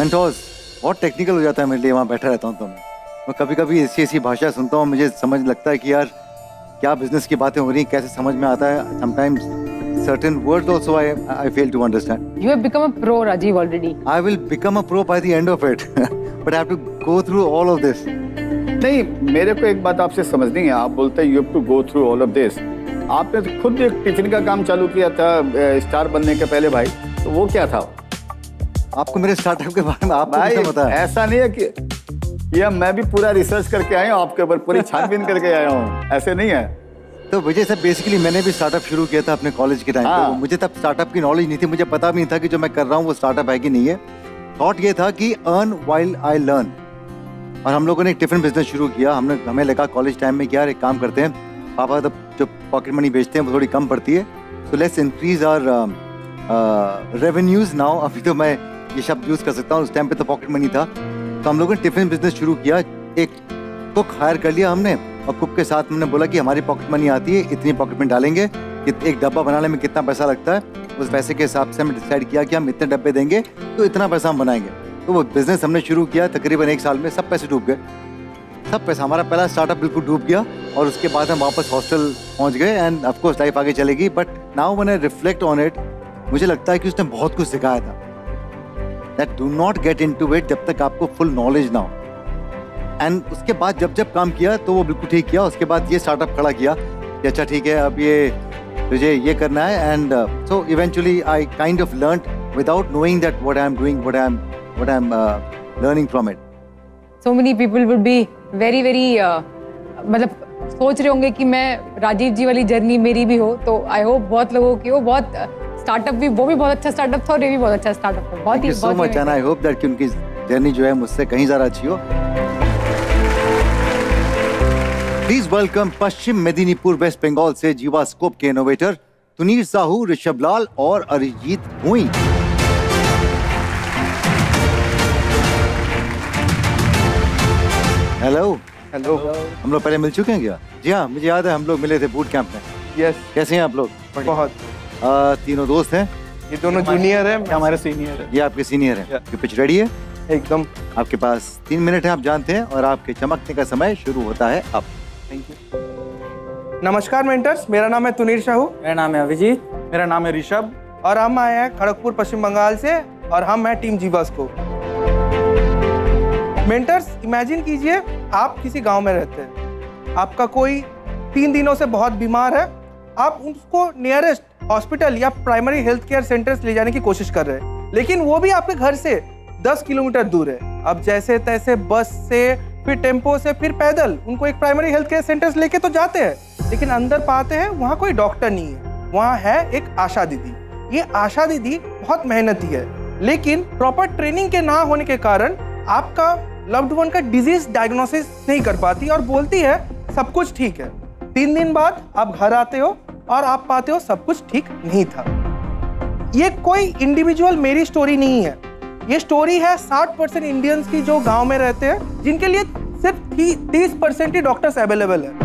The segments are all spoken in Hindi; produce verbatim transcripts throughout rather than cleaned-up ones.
मेंटोर्स बहुत टेक्निकल हो जाता है मेरे लिए, वहाँ बैठा रहता हूँ तो मैं मैं कभी कभी ऐसी ऐसी भाषा सुनता हूँ, मुझे समझ लगता है कि यार क्या बिजनेस की बातें हो रही हैं, कैसे समझ में आता है. Sometimes certain words also I I fail to understand. You have become a pro, Rajiv, already. I will become a pro by the end of it, but I have to go through all of this. नहीं, मेरे को एक बात आपसे समझनी है. आप बोलते हैं you have to go through all of this. आपने तो खुद एक टिफिन का काम चालू किया था स्टार बनने के पहले भाई, तो वो क्या था? आपको मेरे स्टार्टअप के बारे में आप भाई पता है? ऐसा नहीं है कि या मैं भी पूरा रिसर्च करके आया हूँ आपके ऊपर, पूरी छानबीन करके आया हूँ, ऐसे नहीं है. तो विजय सर बेसिकली मैंने भी स्टार्टअप शुरू किया था अपने कॉलेज के टाइम पे. मुझे तब स्टार्टअप की नॉलेज नहीं थी, मुझे पता भी नहीं था कि जो मैं कर रहा हूँ वो स्टार्टअप है कि नहीं है. थॉट ये था कि अर्न व्हाइल आई लर्न. और हम लोगों ने एक टिफिन बिजनेस शुरू किया. हमने हमें लगा कॉलेज टाइम में कि यार एक काम करते हैं, पापा तब जो पॉकेट मनी बेचते हैं वो थोड़ी कम पड़ती है, तो let's increase our revenues now. अभी तो मैं ये शब्द यूज कर सकता हूँ, उस टाइम पे तो पॉकेट मनी था. तो हम लोगों ने टिफिन बिजनेस शुरू किया. एक कुक हायर कर लिया हमने, और कुक के साथ हमने बोला कि हमारी पॉकेट मनी आती है, इतनी पॉकेट में डालेंगे, एक डब्बा बनाने में कितना पैसा लगता है, उस पैसे के हिसाब से हमने डिसाइड किया कि हम इतने डब्बे देंगे तो इतना पैसा हम बनाएंगे. तो वो बिजनेस हमने शुरू किया. तकरीबन एक साल में सब पैसे डूब गए, सब पैसा. हमारा पहला स्टार्टअप बिल्कुल डूब गया, और उसके बाद हम वापस हॉस्टल पहुंच गए. एंड ऑफ कोर्स लाइफ आगे चलेगी, but now when I reflect on it, मुझे लगता है कि उसने बहुत कुछ सिखाया था. That do not get into it जब तक आपको फुल नॉलेज ना हो. एंड उसके बाद जब जब काम किया तो वो बिल्कुल ठीक किया. उसके बाद ये स्टार्टअप खड़ा किया कि अच्छा ठीक है अब ये तुझे ये करना है. And so eventually I kind of learned without knowing that what I am doing, what I am what I am learning from it. So many people would be very very uh, मतलब सोच रहे होंगे कि मैं राजीव जी वाली जर्नी मेरी भी हो. तो आई होप बहुत लोगों की हो. बहुत स्टार्टअप भी, वो भी बहुत अच्छा स्टार्टअप था और ये भी बहुत अच्छा स्टार्टअप था. बहुत ही so much. And I hope that कि उनकी जर्नी जो है मुझसे कहीं ज़्यादा अच्छी हो. Please welcome Paschim Medinipur waste Bengal से जीवास्कोप के इनोवेटर तुनीर साहू, ऋषभ लाल और अरिजीत भुई. हेलो. हेलो. हम लोग पहले मिल चुके हैं क्या? जी हाँ, मुझे याद है हम लोग मिले थे बूट कैंप में. यस. कैसे हैं आप लोग? बहुत. आ, तीनों दोस्त हैं. ये दोनों जूनियर हैं, हमारे सीनियर हैं. ये आपके सीनियर हैं. आपकी पिच रेडी है? एकदम. आपके पास तीन मिनट है, आप जानते हैं, और आपके चमकने का समय शुरू होता है अब. Thank you. नमस्कार मेंटर्स, मेरा नाम है तुनीर साहू. मेरा नाम है अभिजीत. मेरा नाम है ऋषभ. और हम आए हैं खड़गपुर पश्चिम बंगाल से, और हम हैं टीम जीवास्कोप. मेंटर्स, इमेजिन कीजिए आप किसी गांव में रहते हैं. आपका कोई तीन दिनों से बहुत बीमार है. आप उसको नियरेस्ट हॉस्पिटल या प्राइमरी हेल्थ केयर सेंटर्स ले जाने की कोशिश कर रहे हैं, लेकिन वो भी आपके घर से दस किलोमीटर दूर है. अब जैसे तैसे बस से, फिर टेम्पो से, फिर पैदल उनको एक प्राइमरी हेल्थ केयर सेंटर्स लेके तो जाते हैं, लेकिन अंदर पाते हैं वहाँ कोई डॉक्टर नहीं है. वहाँ है एक आशा दीदी. ये आशा दीदी बहुत मेहनती है, लेकिन प्रॉपर ट्रेनिंग के ना होने के कारण आपका लव्ड वन का डिजीज डायग्नोसिस नहीं कर पाती और बोलती है सब कुछ ठीक है. तीन दिन बाद आप घर आते हो और आप पाते हो सब कुछ ठीक नहीं था. ये कोई इंडिविजुअल मेरी स्टोरी नहीं है. ये स्टोरी है साठ परसेंट इंडियंस की जो गांव में रहते हैं, जिनके लिए सिर्फ तीस परसेंट ही डॉक्टर्स अवेलेबल है.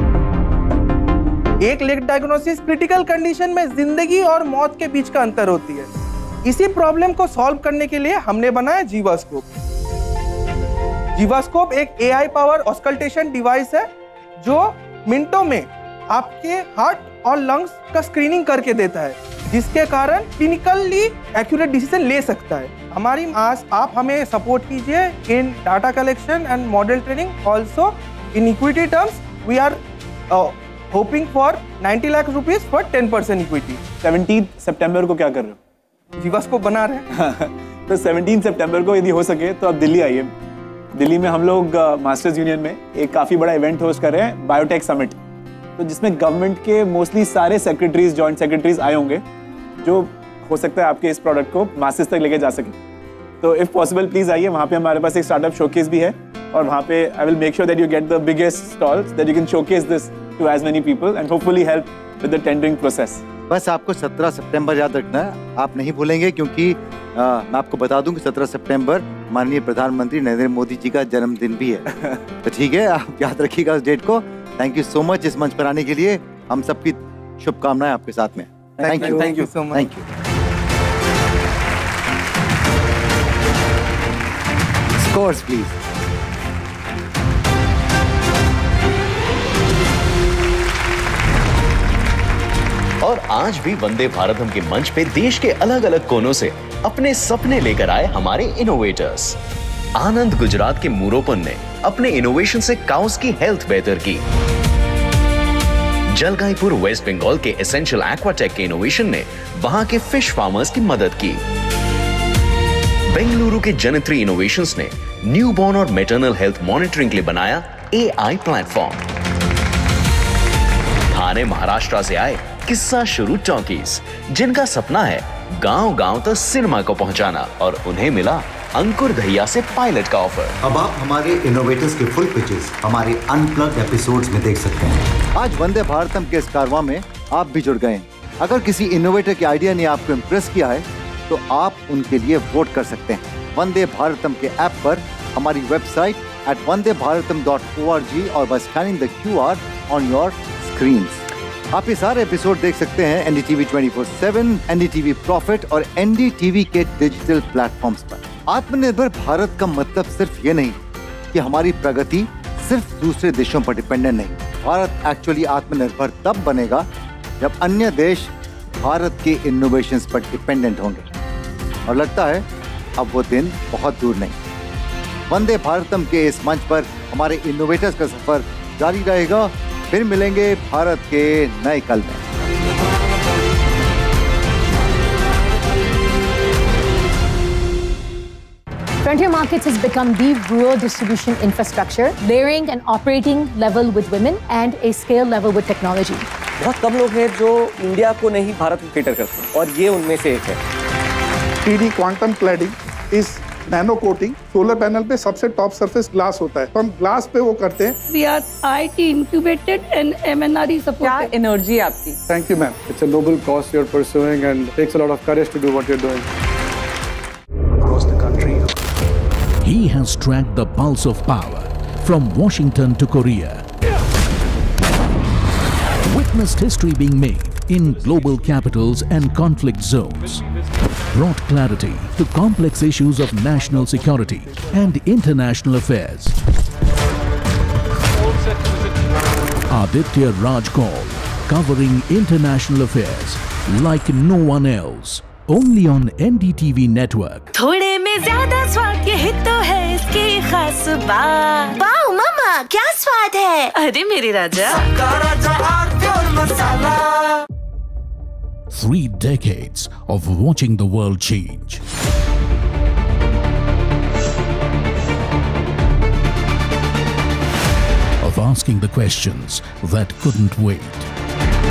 एक लेट डायग्नोसिस क्रिटिकल कंडीशन में जिंदगी और मौत के बीच का अंतर होती है. इसी प्रॉब्लम को सॉल्व करने के लिए हमने बनाया जीवास्कोप. जीवास्कोप एक एआई पावर ऑस्कल्टेशन डिवाइस है जो मिनटों में आपके हार्ट और लंग्स का स्क्रीनिंग करके देता है, जिसके कारण क्लिनिकली एक्यूरेट डिसीजन ले सकता है. हमारी आस आप हमें सपोर्ट कीजिए इन data collection and model training. Also in equity terms we are hoping for ninety lakh rupees for ten percent equity. Seventeen सितंबर को क्या कर रहे हो? जीवास्कोप बना रहे हैं. तो सेवनटीन सितंबर को यदि हो सके तो आप दिल्ली आइए. दिल्ली में हम लोग मास्टर्स यूनियन में एक काफ़ी बड़ा इवेंट होस्ट कर रहे हैं, बायोटेक समिट. तो जिसमें गवर्नमेंट के मोस्टली सारे सेक्रेटरीज, जॉइंट सेक्रेटरीज आए होंगे, जो हो सकता है आपके इस प्रोडक्ट को मासेस तक लेके जा सके. तो इफ़ पॉसिबल प्लीज़ आइए. वहाँ पे हमारे पास एक स्टार्टअप शोकेस भी है, और वहाँ पे I will make sure that you get the biggest stalls that you can showcase this to as many people and hopefully help with the tendering process. बस आपको सत्रह सितंबर याद रखना है, आप नहीं भूलेंगे, क्योंकि आ, मैं आपको बता दूं कि सत्रह सितंबर माननीय प्रधानमंत्री नरेंद्र मोदी जी का जन्मदिन भी है. तो ठीक है, आप याद रखिएगा उस डेट को. थैंक यू सो मच इस मंच पर आने के लिए. हम सबकी शुभकामनाएं आपके साथ में. Thank you. Thank you so much. Thank you. Course please. और आज भी वंदे भारतम के मंच पे देश के अलग अलग कोनों से अपने सपने लेकर आए हमारे इनोवेटर्स। आनंद गुजरात के मूरोपन ने अपने इनोवेशन से काउस की हेल्थ बेहतर की। जलगाईपुर वेस्ट बंगाल के एसेंशियल एक्वाटेक के इनोवेशन ने वहां के फिश फार्मर्स की मदद की। बेंगलुरु के जनत्री इनोवेशंस ने न्यूबॉर्न और मैटरनल हेल्थ मॉनिटरिंग के लिए बनाया एआई प्लेटफॉर्म। थाने महाराष्ट्र से आए किस्सा शुरू टॉकीज, जिनका सपना है गांव-गांव तक सिनेमा को पहुंचाना, और उन्हें मिला अंकुर दहिया से पायलट का ऑफर। अब आप हमारे इनोवेटर्स के फुल पिचेस हमारे अनप्लग्ड एपिसोड्स में देख सकते हैं। आज वंदे भारतम के इस कारवां में आप भी जुड़ गए। अगर किसी इनोवेटर के आइडिया ने आपको इम्प्रेस किया है तो आप उनके लिए वोट कर सकते हैं वंदे भारतम के ऐप पर, हमारी वेबसाइट एट वंदे Bharatam dot O R G और bye scanning the Q R on your screens. आप ये सारे एपिसोड देख सकते हैं NDTV twenty four seven, NDTV profit और एनडीटीवी के डिजिटल प्लेटफॉर्म्स पर। आत्मनिर्भर भारत का मतलब सिर्फ ये नहीं कि हमारी प्रगति सिर्फ दूसरे देशों पर डिपेंडेंट नहीं। भारत एक्चुअली आत्मनिर्भर तब बनेगा जब अन्य देश भारत के इनोवेशंस पर डिपेंडेंट होंगे, और लगता है अब वो दिन बहुत दूर नहीं। वंदे भारतम के इस मंच पर हमारे इनोवेटर्स का सफर जारी रहेगा। फिर मिलेंगे भारत के नए कल में। Frontier Markets has become the rural distribution infrastructure, layering an operating level with women and a scale level with technology. बहुत कम लोग हैं जो इंडिया को नहीं भारत को केटर करते हैं, और ये उनमें से एक है। थ्री डी क्वांटम क्लैडिंग इस नैनो कोटिंग सोलर पैनल पे सबसे टॉप सरफेस ग्लास होता है, तो हम ग्लास पे वो करते हैं। We are I T incubated and M N R E supported. क्या एनर्जी आपकी? Thank you, ma'am. It's a noble cause you're pursuing and takes a lot of courage to do what you're doing. Across the country, he has tracked the pulse of power from Washington to Korea. Witnessed history being made in global capitals and conflict zones. Brought clarity to complex issues of national security and international affairs. Aditya Raj Kaul, covering international affairs like no one else. Only on N D T V network. थोड़े में ज्यादा स्वाद, ये तो है इसकी खास बात। वाओ मामा, क्या स्वाद है? अरे मेरे राजा, सबका राजा आर्थिक मसाला। Three decades of watching the world change. Of asking the questions that couldn't wait.